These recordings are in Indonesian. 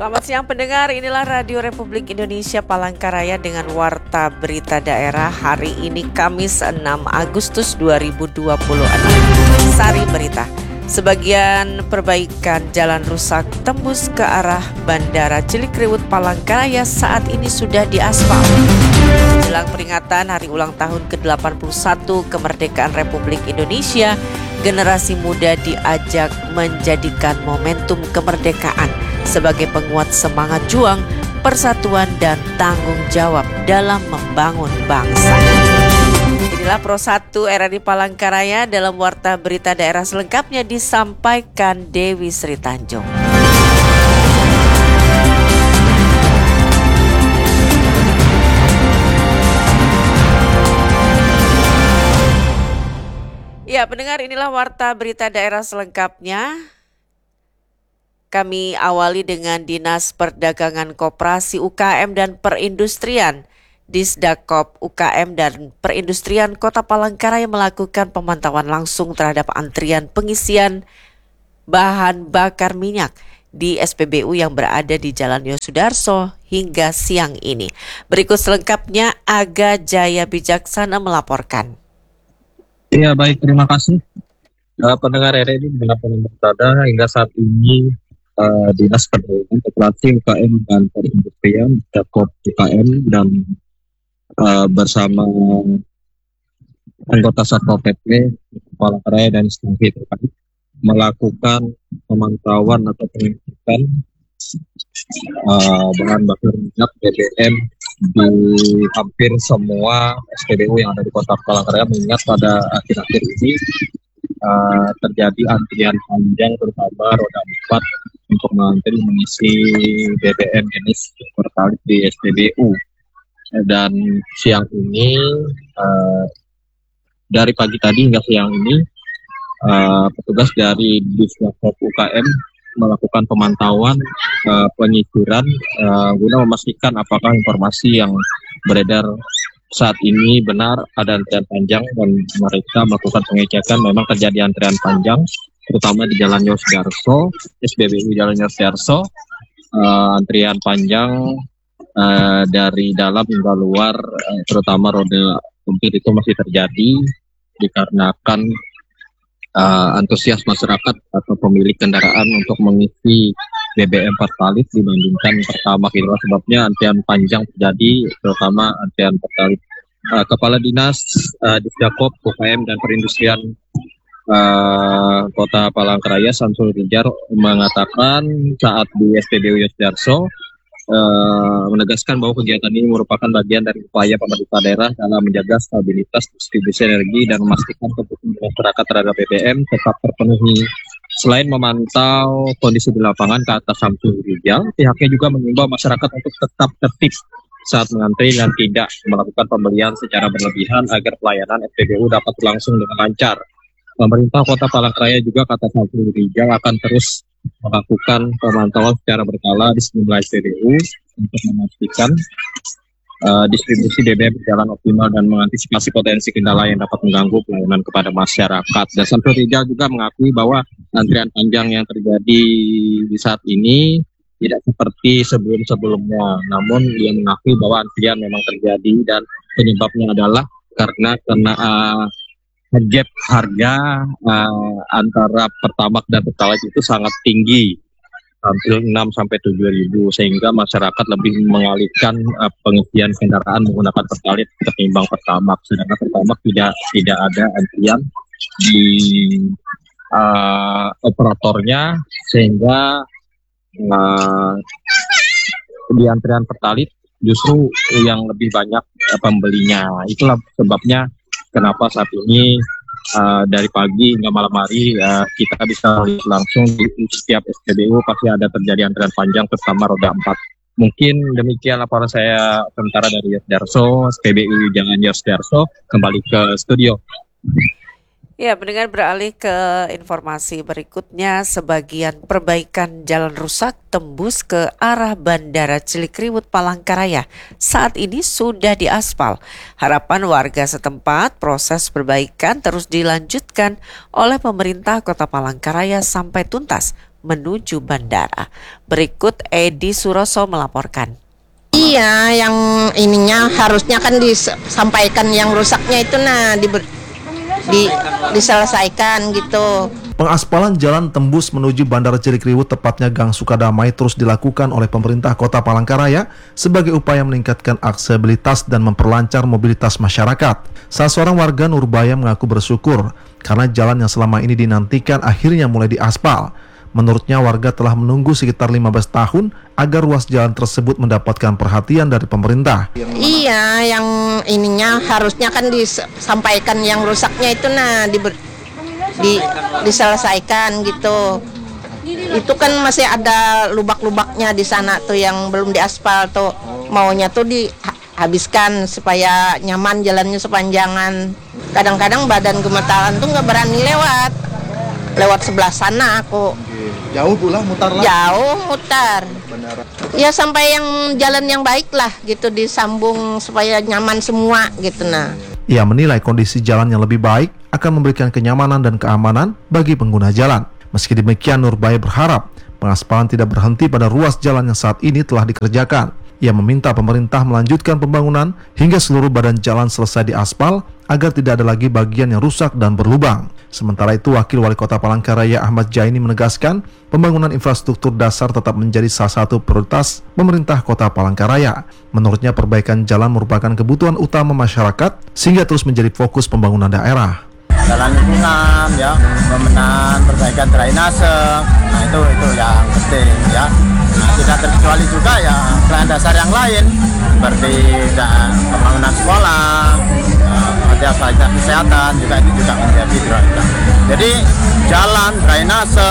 Selamat siang pendengar, inilah Radio Republik Indonesia Palangkaraya dengan Warta Berita Daerah hari ini Kamis 6 Agustus 2026. Sari berita, sebagian perbaikan jalan rusak tembus ke arah Bandara Cilikriwut Palangkaraya saat ini sudah diaspal. Menjelang peringatan hari ulang tahun ke-81 kemerdekaan Republik Indonesia, generasi muda diajak menjadikan momentum kemerdekaan sebagai penguat semangat juang, persatuan dan tanggung jawab dalam membangun bangsa. Inilah Pro 1 RRI Palangkaraya, dalam Warta Berita Daerah selengkapnya disampaikan Dewi Sri Tanjung. Ya, pendengar, inilah Warta Berita Daerah selengkapnya. Kami awali dengan Dinas Perdagangan Koperasi UKM dan Perindustrian. Disdakop UKM dan Perindustrian Kota Palangkaraya melakukan pemantauan langsung terhadap antrian pengisian bahan bakar minyak di SPBU yang berada di Jalan Yosudarso hingga siang ini. Berikut selengkapnya, Aga Jaya Bijaksana melaporkan. Ya, baik, terima kasih. Pendengar RRI dimanapun berada, hingga saat ini Dinas Perdagangan Koperasi UKM dan Perindustrian Disdakop UKM dan bersama anggota Satpol PP Palangkaraya dan instansi terkait melakukan pemantauan atau pengecekan bahan bakar minyak BBM di hampir semua SPBU yang ada di Kota Palangkaraya, mengingat pada akhir-akhir ini terjadi antrian panjang terutama roda 4 untuk mengantri mengisi BBM jenis Pertalite di SPBU. Dan siang ini dari pagi tadi hingga siang ini petugas dari Disdakop UKM melakukan pemantauan penyisiran guna memastikan apakah informasi yang beredar saat ini benar ada antrian panjang, dan mereka melakukan pengecekan. Memang terjadi antrian panjang terutama di Jalan Yosudarso, SPBU Jalan Yosudarso, antrian panjang dari dalam hingga luar, terutama roda 4 itu masih terjadi dikarenakan antusias masyarakat atau pemilik kendaraan untuk mengisi BBM Pertalite dibandingkan Pertamax. Itulah sebabnya antrian panjang terjadi, terutama antrian Pertalite. Kepala Dinas Disdakop UKM dan Perindustrian Kota Palangkaraya Samsul Rijar mengatakan saat di SPBU Yosudarso menegaskan bahwa kegiatan ini merupakan bagian dari upaya pemerintah daerah dalam menjaga stabilitas distribusi energi dan memastikan kebutuhan masyarakat terhadap BBM tetap terpenuhi. Selain memantau kondisi di lapangan, kata Samsul Rijal, pihaknya juga mengimbau masyarakat untuk tetap tertib saat mengantri dan tidak melakukan pembelian secara berlebihan agar pelayanan SPBU dapat berlangsung dengan lancar. Pemerintah Kota Palangkaraya juga, kata Samsul Rijal, akan terus melakukan pemantauan secara berkala di sejumlah SPBU untuk memastikan distribusi BBM berjalan optimal dan mengantisipasi potensi kendala yang dapat mengganggu pelayanan kepada masyarakat. Dan Samsul Rijal juga mengakui bahwa antrian panjang yang terjadi di saat ini tidak seperti sebelum-sebelumnya. Namun dia mengakui bahwa antrian memang terjadi dan penyebabnya adalah karena gap harga antara Pertamax dan Pertalite itu sangat tinggi, hampir 6-7 ribu, sehingga masyarakat lebih mengalihkan pengisian kendaraan menggunakan Pertalite ketimbang Pertamax. Sedangkan Pertamax tidak ada antrian di operatornya, sehingga di antrian Pertalite justru yang lebih banyak pembelinya. Itulah sebabnya kenapa saat ini dari pagi hingga malam hari kita bisa lihat langsung di setiap SPBU pasti ada terjadi antrian panjang, terutama roda 4. Mungkin demikian laporan saya sementara dari Yosudarso, SPBU Jalan Yosudarso. Kembali ke studio. Ya, pendengar, beralih ke informasi berikutnya. Sebagian perbaikan jalan rusak tembus ke arah Bandara Cilikriwut Palangkaraya saat ini sudah diaspal. Harapan warga setempat proses perbaikan terus dilanjutkan oleh pemerintah Kota Palangkaraya sampai tuntas menuju bandara. Berikut Edi Suroso melaporkan. Iya, yang ininya harusnya kan disampaikan yang rusaknya itu diselesaikan gitu. Pengaspalan jalan tembus menuju Bandara Cilikriwut tepatnya Gang Sukadamai terus dilakukan oleh pemerintah Kota Palangkaraya sebagai upaya meningkatkan aksesibilitas dan memperlancar mobilitas masyarakat. Salah seorang warga Nurbaya mengaku bersyukur karena jalan yang selama ini dinantikan akhirnya mulai diaspal. Menurutnya warga telah menunggu sekitar 15 tahun agar ruas jalan tersebut mendapatkan perhatian dari pemerintah. Iya, yang ininya harusnya kan disampaikan yang rusaknya itu diselesaikan gitu. Itu kan masih ada lubak-lubaknya di sana tuh yang belum diaspal tuh. Maunya tuh dihabiskan supaya nyaman jalannya sepanjangan. Kadang-kadang badan gemetaran tuh nggak berani lewat sebelah sana aku. Jauh pula mutar lah. Jauh mutar. Ya sampai yang jalan yang baik lah gitu disambung supaya nyaman semua gitu nah. Ia menilai kondisi jalan yang lebih baik akan memberikan kenyamanan dan keamanan bagi pengguna jalan. Meski demikian, Nurbaya berharap pengaspalan tidak berhenti pada ruas jalan yang saat ini telah dikerjakan. Ia meminta pemerintah melanjutkan pembangunan hingga seluruh badan jalan selesai diaspal agar tidak ada lagi bagian yang rusak dan berlubang. Sementara itu, Wakil Wali Kota Palangkaraya Ahmad Jaini menegaskan pembangunan infrastruktur dasar tetap menjadi salah satu prioritas pemerintah Kota Palangkaraya. Menurutnya, perbaikan jalan merupakan kebutuhan utama masyarakat sehingga terus menjadi fokus pembangunan daerah. Jalan lingkungan, ya, pemenahan, perbaikan drainase, nah itu yang penting, ya. Nah, tidak terkecuali juga ya pelayanan dasar yang lain seperti pembangunan sekolah, ada fasilitas kesehatan juga itu juga menjadi prioritas. Jadi jalan, drainase,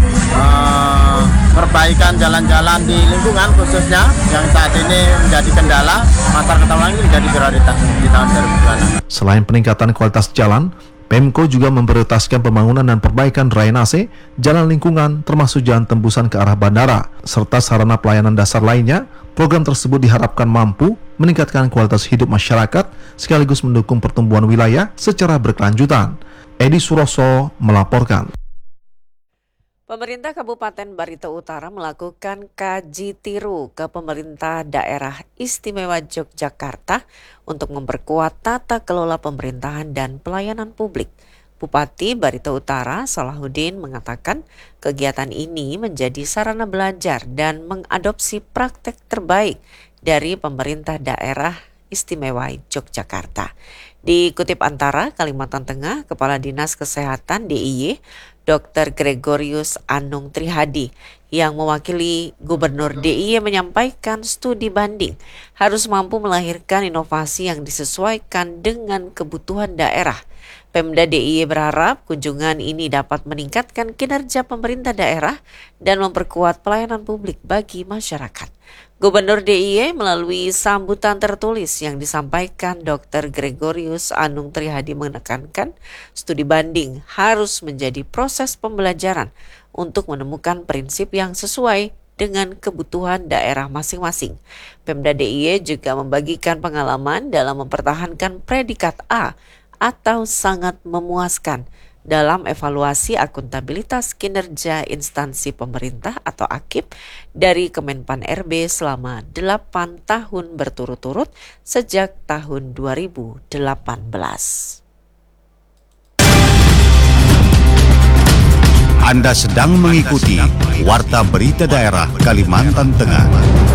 perbaikan jalan-jalan di lingkungan khususnya yang saat ini menjadi kendala masyarakat ini menjadi prioritas di tahun 2026. Selain peningkatan kualitas jalan, Pemko juga memprioritaskan pembangunan dan perbaikan drainase, jalan lingkungan, termasuk jalan tembusan ke arah bandara, serta sarana pelayanan dasar lainnya. Program tersebut diharapkan mampu meningkatkan kualitas hidup masyarakat, sekaligus mendukung pertumbuhan wilayah secara berkelanjutan. Edi Suroso melaporkan. Pemerintah Kabupaten Barito Utara melakukan kaji tiru ke pemerintah daerah istimewa Yogyakarta untuk memperkuat tata kelola pemerintahan dan pelayanan publik. Bupati Barito Utara Salahuddin mengatakan kegiatan ini menjadi sarana belajar dan mengadopsi praktek terbaik dari pemerintah daerah istimewa Yogyakarta. Dikutip Antara Kalimantan Tengah, Kepala Dinas Kesehatan DIY Dr. Gregorius Anung Trihadi yang mewakili Gubernur DIY menyampaikan studi banding harus mampu melahirkan inovasi yang disesuaikan dengan kebutuhan daerah. Pemda DIY berharap kunjungan ini dapat meningkatkan kinerja pemerintah daerah dan memperkuat pelayanan publik bagi masyarakat. Gubernur DIY melalui sambutan tertulis yang disampaikan Dr. Gregorius Anung Trihadi menekankan studi banding harus menjadi proses pembelajaran untuk menemukan prinsip yang sesuai dengan kebutuhan daerah masing-masing. Pemda DIY juga membagikan pengalaman dalam mempertahankan predikat A atau sangat memuaskan dalam evaluasi akuntabilitas kinerja instansi pemerintah atau AKIP dari Kemenpan RB selama 8 tahun berturut-turut sejak tahun 2018. Anda sedang mengikuti Warta Berita Daerah Kalimantan Tengah.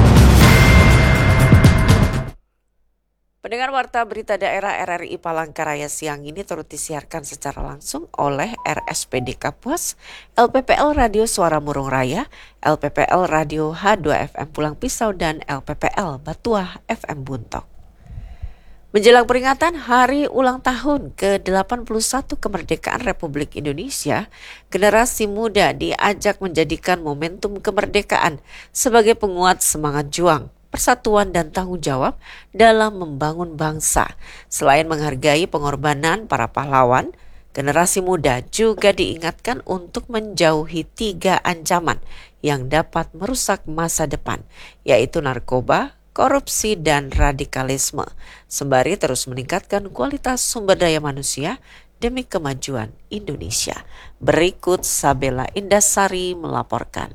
Pendengar Warta Berita Daerah RRI Palangkaraya siang ini turut disiarkan secara langsung oleh RSPD Kapuas, LPPL Radio Suara Murung Raya, LPPL Radio H2FM Pulang Pisau, dan LPPL Batuah FM Buntok. Menjelang peringatan Hari Ulang Tahun ke-81 Kemerdekaan Republik Indonesia, generasi muda diajak menjadikan momentum kemerdekaan sebagai penguat semangat juang, persatuan dan tanggung jawab dalam membangun bangsa. Selain menghargai pengorbanan para pahlawan, generasi muda juga diingatkan untuk menjauhi 3 ancaman yang dapat merusak masa depan, yaitu narkoba, korupsi, dan radikalisme, sembari terus meningkatkan kualitas sumber daya manusia demi kemajuan Indonesia. Berikut Sabela Indasari melaporkan.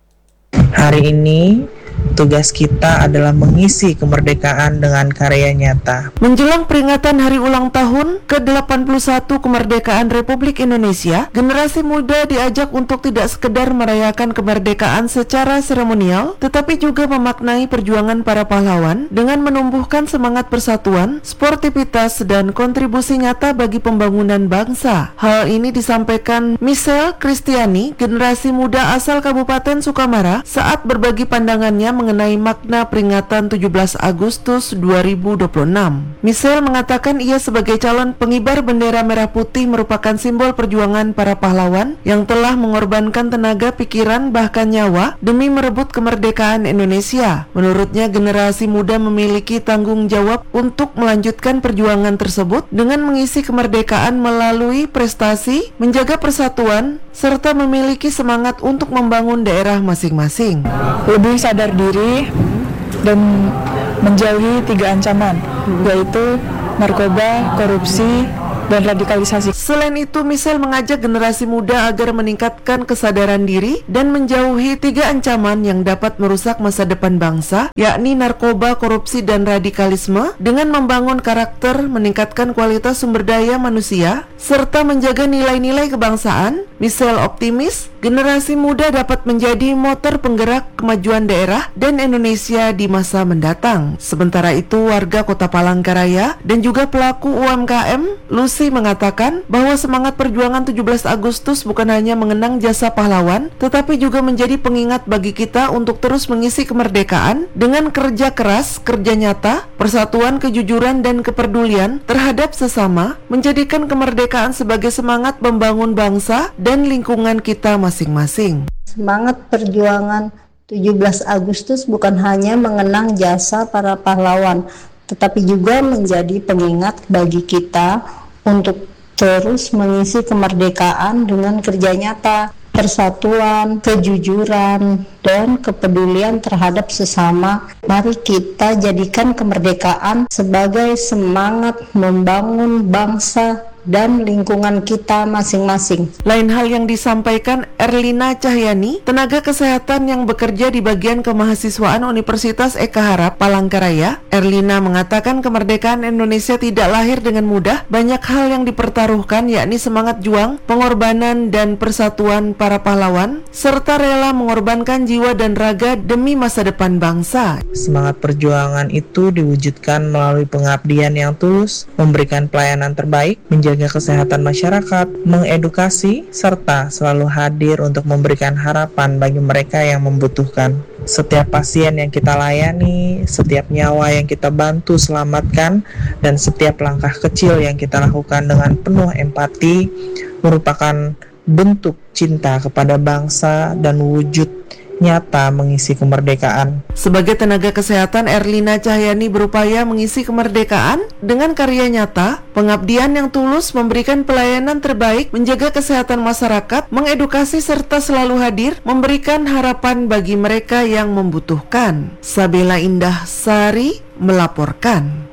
Hari ini, tugas kita adalah mengisi kemerdekaan dengan karya nyata. Menjelang peringatan Hari Ulang Tahun ke-81 Kemerdekaan Republik Indonesia, generasi muda diajak untuk tidak sekedar merayakan kemerdekaan secara seremonial, tetapi juga memaknai perjuangan para pahlawan dengan menumbuhkan semangat persatuan, sportivitas, dan kontribusi nyata bagi pembangunan bangsa. Hal ini disampaikan Michelle Kristiani, generasi muda asal Kabupaten Sukamara, saat berbagi pandangannya mengenai makna peringatan 17 Agustus 2026. Michelle mengatakan ia sebagai calon pengibar bendera merah putih merupakan simbol perjuangan para pahlawan yang telah mengorbankan tenaga, pikiran, bahkan nyawa demi merebut kemerdekaan Indonesia. Menurutnya, generasi muda memiliki tanggung jawab untuk melanjutkan perjuangan tersebut dengan mengisi kemerdekaan melalui prestasi, menjaga persatuan, serta memiliki semangat untuk membangun daerah masing-masing. Lebih sadar diri dan menjauhi 3 ancaman, yaitu narkoba, korupsi, dan radikalisasi. Selain itu, Michelle mengajak generasi muda agar meningkatkan kesadaran diri dan menjauhi 3 ancaman yang dapat merusak masa depan bangsa, yakni narkoba, korupsi, dan radikalisme, dengan membangun karakter, meningkatkan kualitas sumber daya manusia, serta menjaga nilai-nilai kebangsaan. Michelle optimis generasi muda dapat menjadi motor penggerak kemajuan daerah dan Indonesia di masa mendatang. Sementara itu, warga Kota Palangkaraya dan juga pelaku UMKM Lucy mengatakan bahwa semangat perjuangan 17 Agustus bukan hanya mengenang jasa pahlawan, tetapi juga menjadi pengingat bagi kita untuk terus mengisi kemerdekaan dengan kerja keras, kerja nyata, persatuan, kejujuran, dan kepedulian terhadap sesama, menjadikan kemerdekaan sebagai semangat membangun bangsa dan lingkungan kita masing-masing. Semangat perjuangan 17 Agustus bukan hanya mengenang jasa para pahlawan, tetapi juga menjadi pengingat bagi kita untuk terus mengisi kemerdekaan dengan kerja nyata, persatuan, kejujuran, dan kepedulian terhadap sesama. Mari kita jadikan kemerdekaan sebagai semangat membangun bangsa dan lingkungan kita masing-masing. Lain hal yang disampaikan Erlina Cahyani, tenaga kesehatan yang bekerja di bagian kemahasiswaan Universitas Eka Harap, Palangkaraya. Erlina mengatakan kemerdekaan Indonesia tidak lahir dengan mudah. Banyak hal yang dipertaruhkan, yakni semangat juang, pengorbanan, dan persatuan para pahlawan, serta rela mengorbankan jiwa dan raga demi masa depan bangsa. Semangat perjuangan itu diwujudkan melalui pengabdian yang tulus, memberikan pelayanan terbaik, menjaga kesehatan masyarakat, mengedukasi, serta selalu hadir untuk memberikan harapan bagi mereka yang membutuhkan. Setiap pasien yang kita layani, setiap nyawa yang kita bantu selamatkan, dan setiap langkah kecil yang kita lakukan dengan penuh empati merupakan bentuk cinta kepada bangsa dan wujud nyata mengisi kemerdekaan. Sebagai tenaga kesehatan, Erlina Cahyani berupaya mengisi kemerdekaan dengan karya nyata, pengabdian yang tulus, memberikan pelayanan terbaik, menjaga kesehatan masyarakat, mengedukasi, serta selalu hadir, memberikan harapan bagi mereka yang membutuhkan. Sabela Indasari melaporkan.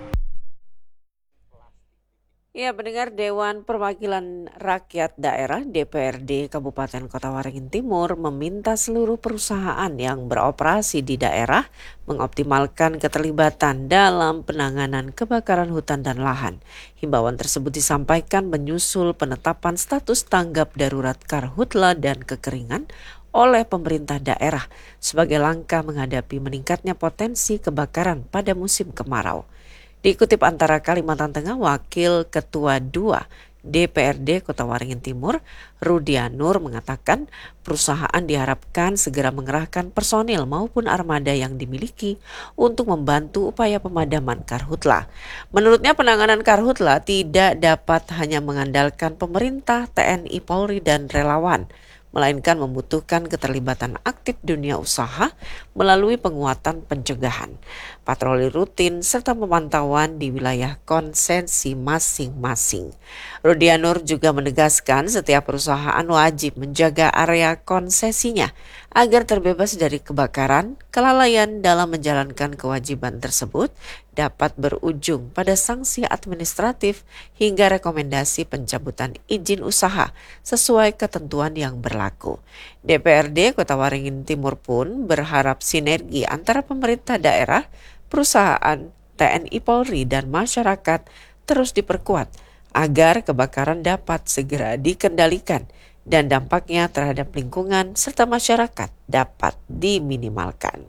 Ya, pendengar, Dewan Perwakilan Rakyat Daerah DPRD Kabupaten Kota Waringin Timur meminta seluruh perusahaan yang beroperasi di daerah mengoptimalkan keterlibatan dalam penanganan kebakaran hutan dan lahan. Himbauan tersebut disampaikan menyusul penetapan status tanggap darurat karhutla dan kekeringan oleh pemerintah daerah sebagai langkah menghadapi meningkatnya potensi kebakaran pada musim kemarau. Dikutip Antara Kalimantan Tengah, Wakil Ketua 2 DPRD Kota Waringin Timur, Rudianur, mengatakan perusahaan diharapkan segera mengerahkan personil maupun armada yang dimiliki untuk membantu upaya pemadaman karhutla. Menurutnya, penanganan karhutla tidak dapat hanya mengandalkan pemerintah, TNI, Polri, dan relawan, melainkan membutuhkan keterlibatan aktif dunia usaha melalui penguatan pencegahan, patroli rutin, serta pemantauan di wilayah konsesi masing-masing. Rudianur juga menegaskan setiap perusahaan wajib menjaga area konsesinya Agar terbebas dari kebakaran, kelalaian dalam menjalankan kewajiban tersebut dapat berujung pada sanksi administratif hingga rekomendasi pencabutan izin usaha sesuai ketentuan yang berlaku. DPRD Kota Waringin Timur pun berharap sinergi antara pemerintah daerah, perusahaan, TNI Polri, dan masyarakat terus diperkuat agar kebakaran dapat segera dikendalikan dan dampaknya terhadap lingkungan serta masyarakat dapat diminimalkan.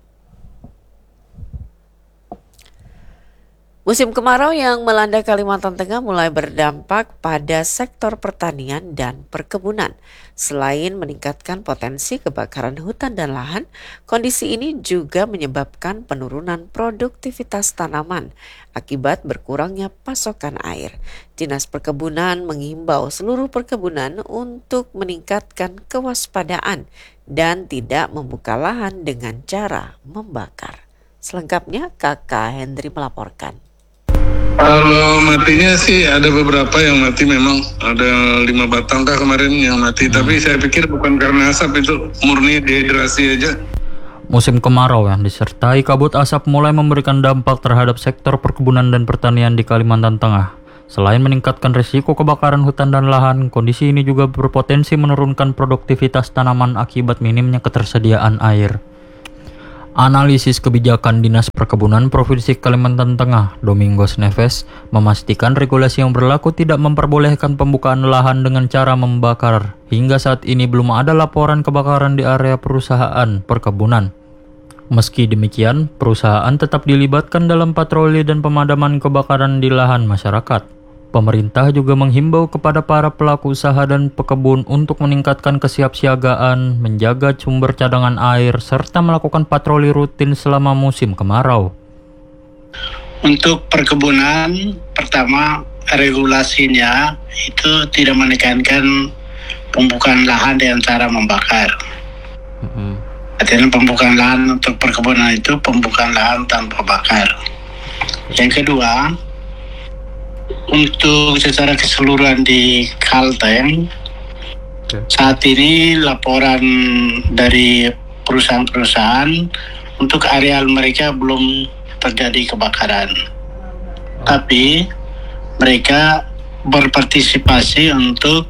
Musim kemarau yang melanda Kalimantan Tengah mulai berdampak pada sektor pertanian dan perkebunan. Selain meningkatkan potensi kebakaran hutan dan lahan, kondisi ini juga menyebabkan penurunan produktivitas tanaman akibat berkurangnya pasokan air. Dinas Perkebunan mengimbau seluruh perkebunan untuk meningkatkan kewaspadaan dan tidak membuka lahan dengan cara membakar. Selengkapnya Kakak Hendri melaporkan. Kalau matinya sih ada beberapa yang mati, memang ada 5 batang kah kemarin yang mati, tapi saya pikir bukan karena asap, itu murni dehidrasi aja. Musim kemarau yang disertai kabut asap mulai memberikan dampak terhadap sektor perkebunan dan pertanian di Kalimantan Tengah. Selain meningkatkan risiko kebakaran hutan dan lahan, kondisi ini juga berpotensi menurunkan produktivitas tanaman akibat minimnya ketersediaan air. Analisis kebijakan Dinas Perkebunan Provinsi Kalimantan Tengah, Domingos Neves, memastikan regulasi yang berlaku tidak memperbolehkan pembukaan lahan dengan cara membakar. Hingga saat ini belum ada laporan kebakaran di area perusahaan perkebunan. Meski demikian, perusahaan tetap dilibatkan dalam patroli dan pemadaman kebakaran di lahan masyarakat. Pemerintah juga menghimbau kepada para pelaku usaha dan pekebun untuk meningkatkan kesiapsiagaan, menjaga sumber cadangan air, serta melakukan patroli rutin selama musim kemarau. Untuk perkebunan, pertama regulasinya itu tidak menekankan pembukaan lahan dengan cara membakar. Artinya pembukaan lahan untuk perkebunan itu pembukaan lahan tanpa bakar. Yang kedua, untuk secara keseluruhan di Kalteng, saat ini laporan dari perusahaan-perusahaan untuk areal mereka belum terjadi kebakaran. Tapi mereka berpartisipasi untuk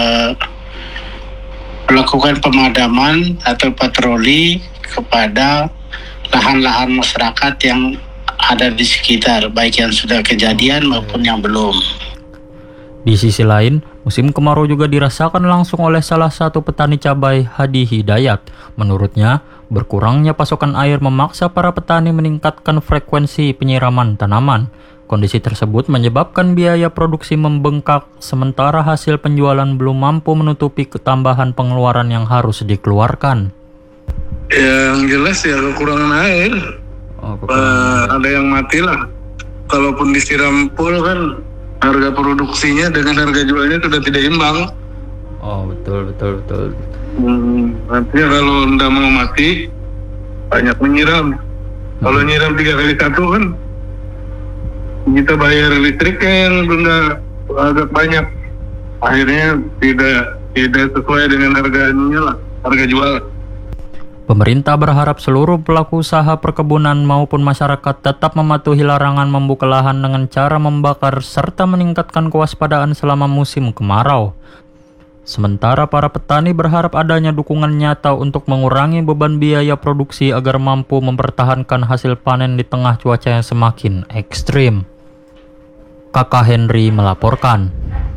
melakukan pemadaman atau patroli kepada lahan-lahan masyarakat yang ada di sekitar, baik yang sudah kejadian maupun yang belum. Di sisi lain, musim kemarau juga dirasakan langsung oleh salah satu petani cabai, Hadi Hidayat. Menurutnya, berkurangnya pasokan air memaksa para petani meningkatkan frekuensi penyiraman tanaman. Kondisi tersebut menyebabkan biaya produksi membengkak, sementara hasil penjualan belum mampu menutupi ketambahan pengeluaran yang harus dikeluarkan. Yang jelas ya kekurangan air. Ada yang mati lah. Kalaupun disiram full kan harga produksinya dengan harga jualnya sudah tidak imbang. Oh betul. Artinya kalau tidak mau mati banyak menyiram. Kalau nyiram 3 kali 1 kan kita bayar listriknya yang agak banyak. Akhirnya tidak sesuai dengan harganya lah, harga jual. Pemerintah berharap seluruh pelaku usaha perkebunan maupun masyarakat tetap mematuhi larangan membuka lahan dengan cara membakar serta meningkatkan kewaspadaan selama musim kemarau. Sementara para petani berharap adanya dukungan nyata untuk mengurangi beban biaya produksi agar mampu mempertahankan hasil panen di tengah cuaca yang semakin ekstrim. Kakak Henry melaporkan.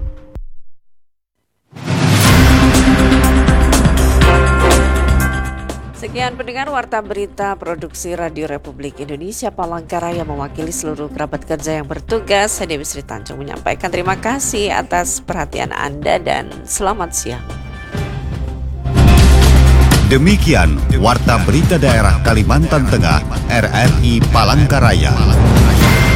Sekian pendengar Warta Berita Produksi Radio Republik Indonesia Palangkaraya, mewakili seluruh kerabat kerja yang bertugas. Saya Dewi Sri Tanjung menyampaikan terima kasih atas perhatian Anda dan selamat siang. Demikian Warta Berita Daerah Kalimantan Tengah RRI Palangkaraya.